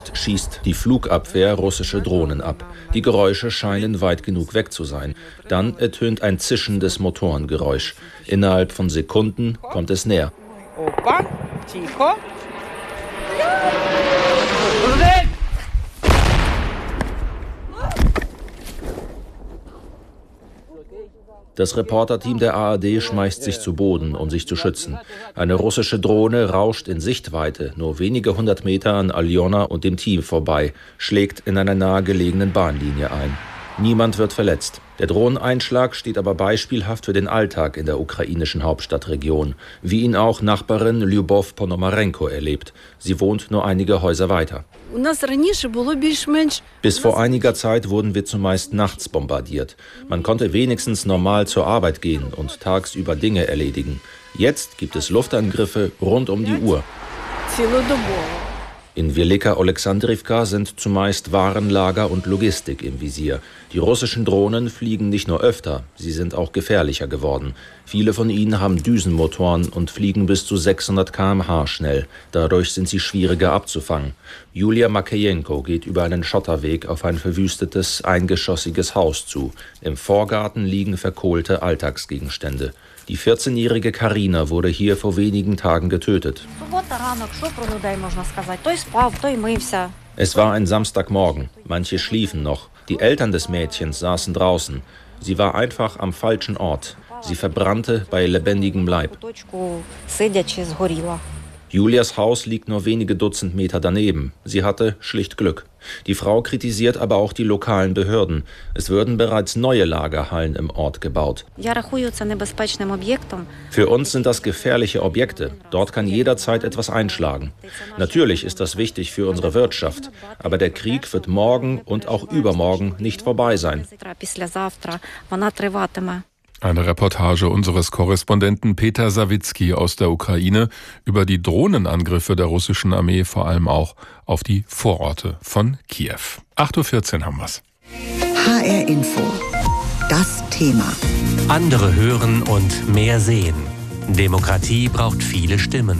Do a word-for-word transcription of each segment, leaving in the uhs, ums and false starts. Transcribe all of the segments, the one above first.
schießt die Flugabwehr russische Drohnen ab. Die Geräusche scheinen weit genug weg zu sein. Dann ertönt ein zischendes Motorengeräusch. Innerhalb von Sekunden kommt es näher. Opa, Tico. Das Reporterteam der A R D schmeißt sich zu Boden, um sich zu schützen. Eine russische Drohne rauscht in Sichtweite, nur wenige hundert Meter an Aljona und dem Team vorbei, schlägt in einer nahegelegenen Bahnlinie ein. Niemand wird verletzt. Der Drohneneinschlag steht aber beispielhaft für den Alltag in der ukrainischen Hauptstadtregion, wie ihn auch Nachbarin Lyubov Ponomarenko erlebt. Sie wohnt nur einige Häuser weiter. Bis vor einiger Zeit wurden wir zumeist nachts bombardiert. Man konnte wenigstens normal zur Arbeit gehen und tagsüber Dinge erledigen. Jetzt gibt es Luftangriffe rund um die Uhr. In Welika Oleksandrivka sind zumeist Warenlager und Logistik im Visier. Die russischen Drohnen fliegen nicht nur öfter, sie sind auch gefährlicher geworden. Viele von ihnen haben Düsenmotoren und fliegen bis zu sechshundert Kilometer pro Stunde schnell. Dadurch sind sie schwieriger abzufangen. Julia Makejenko geht über einen Schotterweg auf ein verwüstetes, eingeschossiges Haus zu. Im Vorgarten liegen verkohlte Alltagsgegenstände. Die vierzehnjährige Karina wurde hier vor wenigen Tagen getötet. Es war ein Samstagmorgen. Manche schliefen noch. Die Eltern des Mädchens saßen draußen. Sie war einfach am falschen Ort. Sie verbrannte bei lebendigem Leib. Julias Haus liegt nur wenige Dutzend Meter daneben. Sie hatte schlicht Glück. Die Frau kritisiert aber auch die lokalen Behörden. Es würden bereits neue Lagerhallen im Ort gebaut. Für uns sind das gefährliche Objekte. Dort kann jederzeit etwas einschlagen. Natürlich ist das wichtig für unsere Wirtschaft. Aber der Krieg wird morgen und auch übermorgen nicht vorbei sein. Eine Reportage unseres Korrespondenten Peter Sawicki aus der Ukraine über die Drohnenangriffe der russischen Armee, vor allem auch auf die Vororte von Kiew. acht Uhr vierzehn haben wir's. H R Info. Das Thema. Andere hören und mehr sehen. Demokratie braucht viele Stimmen.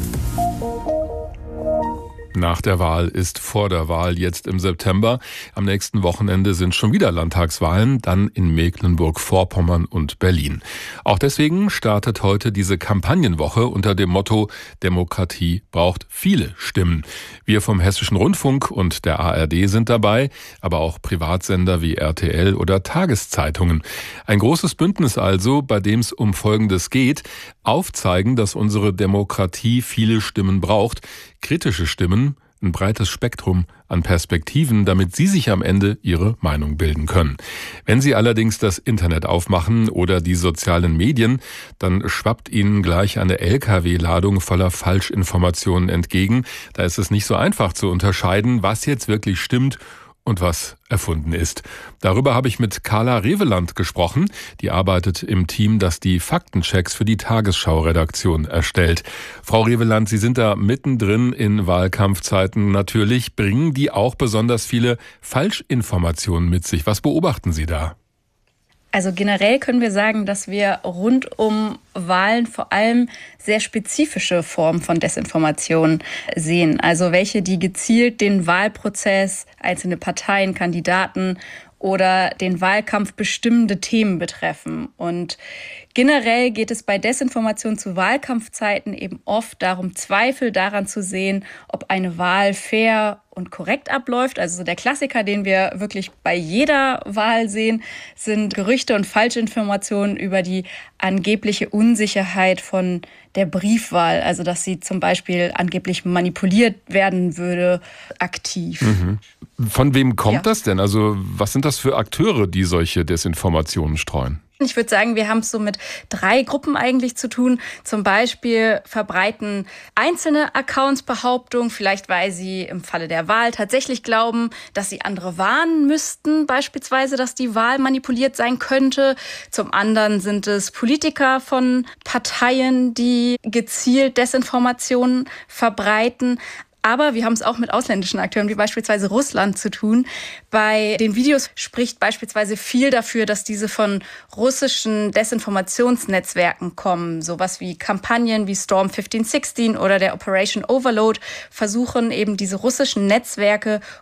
Nach der Wahl ist vor der Wahl jetzt im September. Am nächsten Wochenende sind schon wieder Landtagswahlen, dann in Mecklenburg-Vorpommern und Berlin. Auch deswegen startet heute diese Kampagnenwoche unter dem Motto Demokratie braucht viele Stimmen. Wir vom Hessischen Rundfunk und der A R D sind dabei, aber auch Privatsender wie R T L oder Tageszeitungen. Ein großes Bündnis also, bei dem es um Folgendes geht: Aufzeigen, dass unsere Demokratie viele Stimmen braucht, kritische Stimmen, ein breites Spektrum an Perspektiven, damit Sie sich am Ende Ihre Meinung bilden können. Wenn Sie allerdings das Internet aufmachen oder die sozialen Medien, dann schwappt Ihnen gleich eine L K W-Ladung voller Falschinformationen entgegen. Da ist es nicht so einfach zu unterscheiden, was jetzt wirklich stimmt und was erfunden ist. Darüber habe ich mit Carla Reveland gesprochen. Die arbeitet im Team, das die Faktenchecks für die Tagesschau-Redaktion erstellt. Frau Reveland, Sie sind da mittendrin in Wahlkampfzeiten. Natürlich bringen die auch besonders viele Falschinformationen mit sich. Was beobachten Sie da? Also generell können wir sagen, dass wir rund um Wahlen vor allem sehr spezifische Formen von Desinformation sehen. Also welche, die gezielt den Wahlprozess, einzelne Parteien, Kandidaten oder den Wahlkampf bestimmende Themen betreffen. Und generell geht es bei Desinformation zu Wahlkampfzeiten eben oft darum, Zweifel daran zu sehen, ob eine Wahl fair und korrekt abläuft. Also der Klassiker, den wir wirklich bei jeder Wahl sehen, sind Gerüchte und Falschinformationen über die angebliche Unsicherheit von der Briefwahl. Also dass sie zum Beispiel angeblich manipuliert werden würde, aktiv. Mhm. Von wem kommt Ja. das denn? Also was sind das für Akteure, die solche Desinformationen streuen? Ich würde sagen, wir haben es so mit drei Gruppen eigentlich zu tun. Zum Beispiel verbreiten einzelne Accounts Behauptungen, vielleicht weil sie im Falle der Wahl tatsächlich glauben, dass sie andere warnen müssten, beispielsweise, dass die Wahl manipuliert sein könnte. Zum anderen sind es Politiker von Parteien, die gezielt Desinformationen verbreiten. Aber wir haben es auch mit ausländischen Akteuren, wie beispielsweise Russland, zu tun. Bei den Videos spricht beispielsweise viel dafür, dass diese von russischen Desinformationsnetzwerken kommen. Sowas wie Kampagnen wie Storm fünfzehn sechzehn oder der Operation Overload versuchen eben diese russischen Netzwerke